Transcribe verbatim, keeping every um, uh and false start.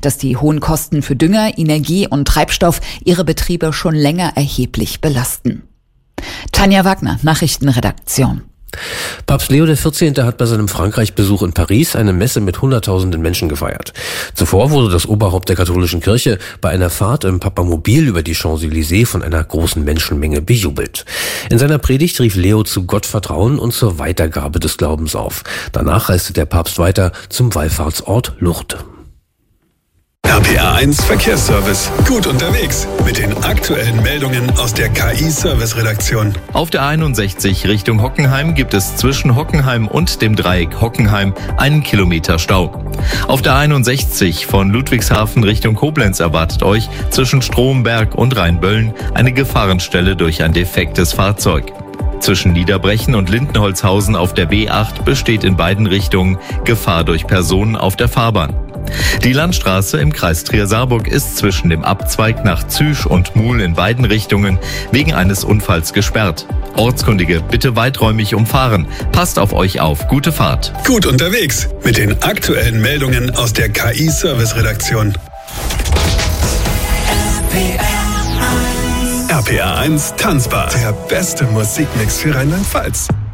dass die hohen Kosten für Dünger, Energie und Treibstoff ihre Betriebe schon länger erheblich belasten. Tanja Wagner, Nachrichtenredaktion. Papst Leo der vierzehnte hat bei seinem Frankreich-Besuch in Paris eine Messe mit hunderttausenden Menschen gefeiert. Zuvor wurde das Oberhaupt der katholischen Kirche bei einer Fahrt im Papamobil über die Champs-Élysées von einer großen Menschenmenge bejubelt. In seiner Predigt rief Leo zu Gottvertrauen und zur Weitergabe des Glaubens auf. Danach reiste der Papst weiter zum Wallfahrtsort Lourdes. R P R eins Verkehrsservice. Gut unterwegs mit den aktuellen Meldungen aus der K I-Service-Redaktion. Auf der einundsechzig Richtung Hockenheim gibt es zwischen Hockenheim und dem Dreieck Hockenheim einen Kilometer Stau. Auf der einundsechzig von Ludwigshafen Richtung Koblenz erwartet euch zwischen Stromberg und Rheinböllen eine Gefahrenstelle durch ein defektes Fahrzeug. Zwischen Niederbrechen und Lindenholzhausen auf der B acht besteht in beiden Richtungen Gefahr durch Personen auf der Fahrbahn. Die Landstraße im Kreis Trier-Saarburg ist zwischen dem Abzweig nach Züsch und Muhl in beiden Richtungen wegen eines Unfalls gesperrt. Ortskundige, bitte weiträumig umfahren. Passt auf euch auf. Gute Fahrt. Gut unterwegs mit den aktuellen Meldungen aus der K I-Service-Redaktion. R P R eins Tanzbar. Der beste Musikmix für Rheinland-Pfalz.